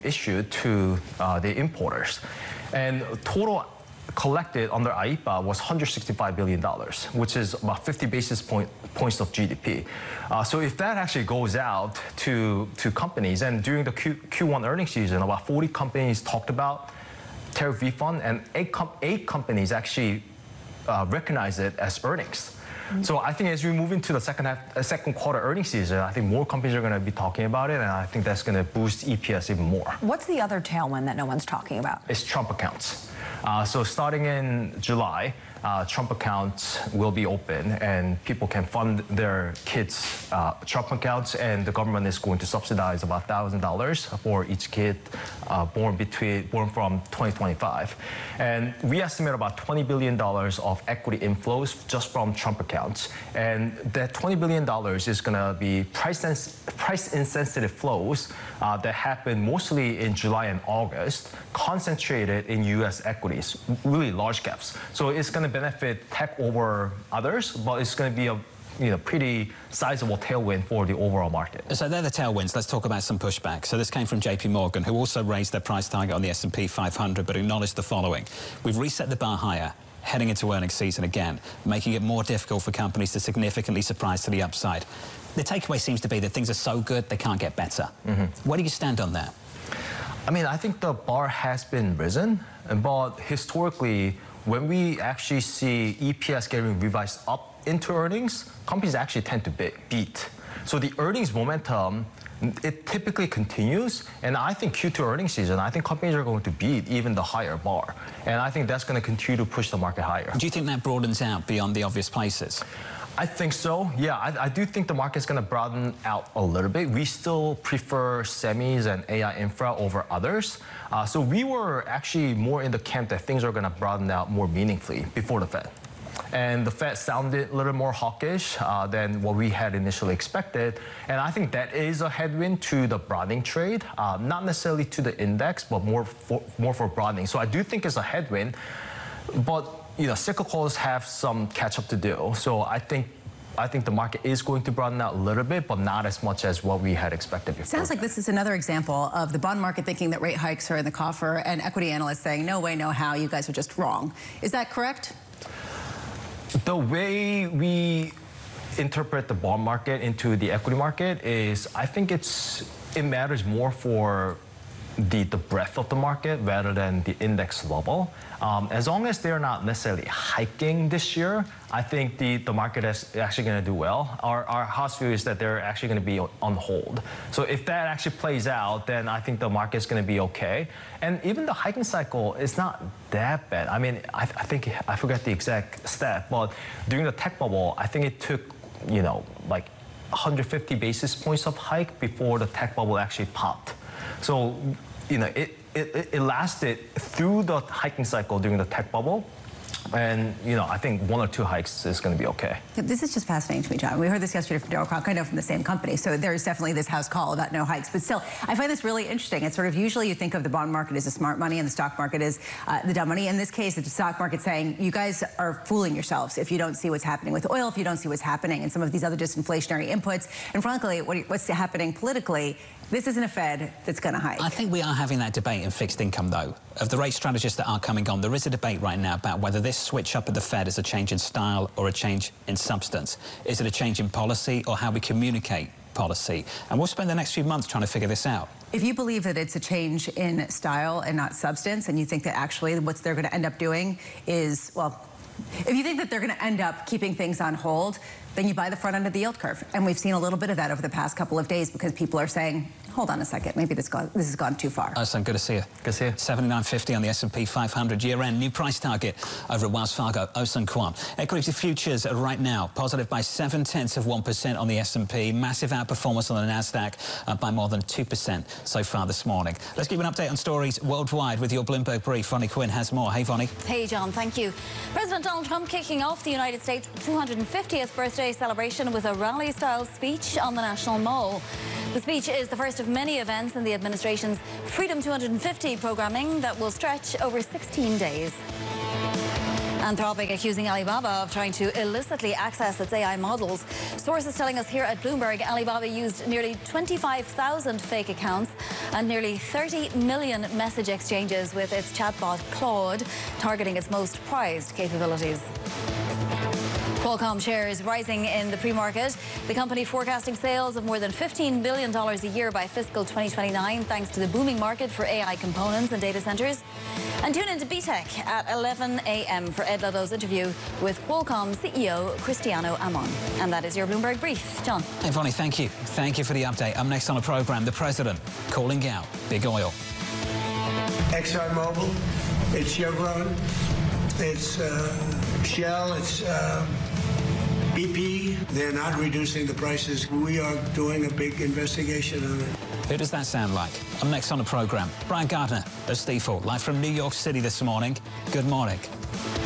issued to the importers. And total collected under IEEPA was $165 billion, which is about 50 basis points of GDP. So if that actually goes out to companies, and during the Q1 earnings season, about 40 companies talked about tariff refund, and eight companies actually recognize it as earnings. So I think as we move into the second quarter earnings season, I think more companies are going to be talking about it, and I think that's going to boost EPS even more. What's the other tailwind that no one's talking about? It's Trump accounts. So starting in July, Trump accounts will be open, and people can fund their kids' Trump accounts, and the government is going to subsidize about $1,000 for each kid born from 2025. And we estimate about $20 billion of equity inflows just from Trump accounts, and that $20 billion is going to be price-insensitive flows that happen mostly in July and August, concentrated in U.S. equities, really large caps. So it's going to benefit tech over others, but it's going to be a pretty sizable tailwind for the overall market. So they're the tailwinds. Let's talk about some pushback. So this came from JP Morgan, who also raised their price target on the S&P 500, but acknowledged the following. We've reset the bar higher, heading into earnings season again, making it more difficult for companies to significantly surprise to the upside. The takeaway seems to be that things are so good, they can't get better. Where do you stand on that? I mean, I think the bar has been risen, but historically, when we actually see EPS getting revised up into earnings, companies actually tend to beat. So the earnings momentum, it typically continues, and I think Q2 earnings season, I think companies are going to beat even the higher bar. And I think that's going to continue to push the market higher. Do you think that broadens out beyond the obvious places? I think so, yeah. I do think the market's going to broaden out a little bit. We still prefer semis and AI infra over others. So we were actually more in the camp that things are going to broaden out more meaningfully before the Fed. And the Fed sounded a little more hawkish than what we had initially expected. And I think that is a headwind to the broadening trade, not necessarily to the index, but more for broadening. So I do think it's a headwind, but cyclicals have some catch up to do. So I think the market is going to broaden out a little bit, but not as much as what we had expected before. Sounds like this is another example of the bond market thinking that rate hikes are in the coffer, and equity analysts saying, no way, no how, you guys are just wrong. Is that correct? The way we interpret the bond market into the equity market is, I think it matters more for the breadth of the market rather than the index level. As long as they're not necessarily hiking this year, I think the market is actually going to do well. Our house view is that they're actually going to be on hold. So if that actually plays out, then I think the market's going to be okay. And even the hiking cycle is not that bad. I mean, I think, I forget the exact stat, but during the tech bubble, I think it took, like 150 basis points of hike before the tech bubble actually popped. So, it lasted through the hiking cycle during the tech bubble. And, I think one or two hikes is going to be okay. This is just fascinating to me, John. We heard this yesterday from Daryl Kroc, I know from the same company. So there's definitely this house call about no hikes. But still, I find this really interesting. It's sort of usually you think of the bond market as the smart money and the stock market as the dumb money. In this case, the stock market saying, you guys are fooling yourselves if you don't see what's happening with oil, if you don't see what's happening in some of these other disinflationary inputs. And frankly, what's happening politically, this isn't a Fed that's going to hike. I think we are having that debate in fixed income, though. Of the rate strategists that are coming on, there is a debate right now about whether this switch up at the Fed is a change in style or a change in substance. Is it a change in policy or how we communicate policy? And we'll spend the next few months trying to figure this out. If you believe that it's a change in style and not substance, and you think that actually what they're going to end up doing is, well, if you think that they're going to end up keeping things on hold, then you buy the front end of the yield curve. And we've seen a little bit of that over the past couple of days because people are saying, hold on a second, maybe this has gone too far. Good to see you. Good to see you. 79.50 on the S&P 500 year-end. New price target over at Wells Fargo, Oh-Sun Kwon. Equity futures are right now positive by 0.7% on the S&P. Massive outperformance on the NASDAQ by more than 2% so far this morning. Let's give you an update on stories worldwide with your Bloomberg brief. Vonnie Quinn has more. Hey, Vonnie. Hey, John, thank you. President Donald Trump kicking off the United States' 250th birthday celebration with a rally-style speech on the National Mall. The speech is the first of many events in the administration's Freedom 250 programming that will stretch over 16 days. Anthropic accusing Alibaba of trying to illicitly access its AI models. Sources telling us here at Bloomberg, Alibaba used nearly 25,000 fake accounts and nearly 30 million message exchanges with its chatbot Claude, targeting its most prized capabilities. Qualcomm shares rising in the pre-market. The company forecasting sales of more than $15 billion a year by fiscal 2029, thanks to the booming market for AI components and data centers. And tune into BTech at 11 a.m. for Ed Ludlow's interview with Qualcomm CEO Cristiano Amon. And that is your Bloomberg Brief. John. Hey, Vonnie, thank you. Thank you for the update. Up next on the programme, the President calling out big oil. ExxonMobil, it's Chevron, it's Shell, it's BP. They're not reducing the prices. We are doing a big investigation on it. Who does that sound like? Up next on the programme, Brian Gardner of Stifel, live from New York City this morning. Good morning.